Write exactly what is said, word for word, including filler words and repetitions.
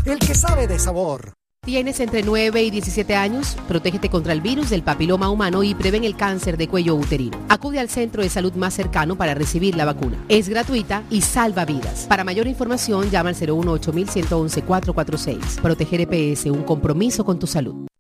el que sabe de sabor. ¿Tienes entre nueve y diecisiete años? Protégete contra el virus del papiloma humano y prevén el cáncer de cuello uterino. Acude al centro de salud más cercano para recibir la vacuna. Es gratuita y salva vidas. Para mayor información, llama al cero uno ocho uno uno uno cuatro cuatro seis. Proteger E P S, un compromiso con tu salud.